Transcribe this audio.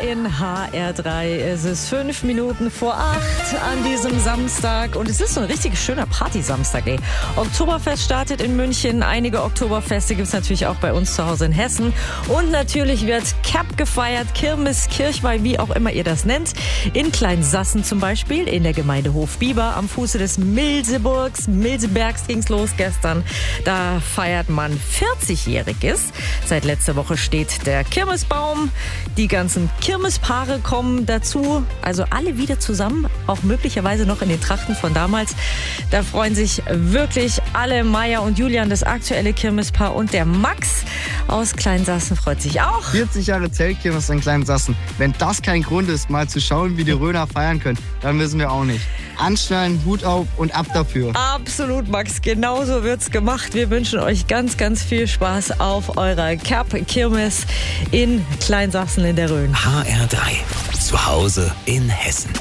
in HR3. Es ist 5 Minuten vor 8 an diesem Samstag und es ist so ein richtig schöner Party-Samstag, ey. Oktoberfest startet in München. Einige Oktoberfeste gibt es natürlich auch bei uns zu Hause in Hessen. Und natürlich wird Cap gefeiert, Kirmes, Kirchweih, wie auch immer ihr das nennt. In Kleinsassen zum Beispiel, in der Gemeinde Hofbiber, am Fuße des Milsebergs ging's los gestern. Da feiert man 40-Jähriges. Seit letzter Woche steht der Kirmesbaum. Die ganzen Kirmespaare kommen dazu. Also alle wieder zusammen, auch möglicherweise noch in den Trachten von damals. Da freuen sich wirklich alle. Maja und Julian, das aktuelle Kirmespaar, und der Max aus Kleinsassen freut sich auch. 40 Jahre Zeltkirmes in Kleinsassen. Wenn das kein Grund ist, mal zu schauen, wie die Röner feiern können, dann wissen wir auch nicht. Anschnallen, Hut auf und ab dafür. Absolut, Max. Genauso wird's gemacht. Wir wünschen euch ganz, ganz viel Spaß auf eurer Cap-Kirmes in Kleinsassen in der Rhön. HR3. Zu Hause in Hessen.